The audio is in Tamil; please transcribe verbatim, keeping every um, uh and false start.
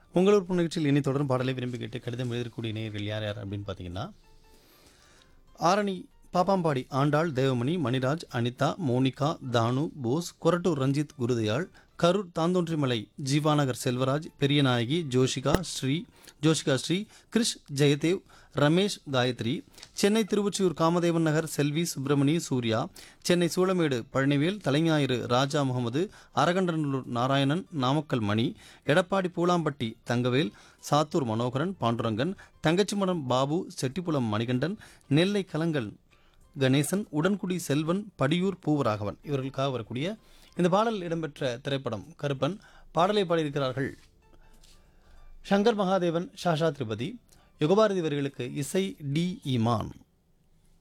உங்கள் உறுப்பு நிகழ்ச்சியில் இனி தொடரும் பாடலை விரும்பி கேட்டு கடிதம் எழுதக்கூடிய நேயர்கள் யார் யார் அப்படின்னு பார்த்தீங்கன்னா, ஆரணி பாப்பாம்பாடி ஆண்டாள், தேவமணி, மணிராஜ், அனிதா, மோனிகா, தானு, போஸ், கொரட்டூர் ரஞ்சித், குருதயாள், கரூர் தாந்தோன்றிமலை ஜீவாநகர் செல்வராஜ், பெரியநாயகி, ஜோஷிகா ஸ்ரீ ஜோஷிகா ஸ்ரீ, கிரிஷ் ஜெயதேவ், ரமேஷ், காயத்ரி, சென்னை திருவொற்றியூர் காமதேவன் நகர் செல்வி, சுப்பிரமணி, சூர்யா, சென்னை சூளமேடு பழனிவேல், தலைஞாயிறு ராஜா முகமது, அரகண்டநல்லூர் நாராயணன், நாமக்கல் மணி, எடப்பாடி பூலாம்பட்டி தங்கவேல், சாத்தூர் மனோகரன், பாண்டுரங்கன், தங்கச்சிமடம் பாபு, செட்டிப்புலம் மணிகண்டன், நெல்லை கலங்கல் கணேசன், உடன்குடி செல்வன், படியூர் பூவராகவன் இவர்களுக்காக வரக்கூடிய இந்த பாடல் இடம்பெற்ற திரைப்படம் கருப்பன். பாடலை பாடியிருக்கிறார்கள் சங்கர் மகாதேவன், ஷாஷா திரிபதி. யுகபாரதி அவர்களுக்கு இசை டி இமான்.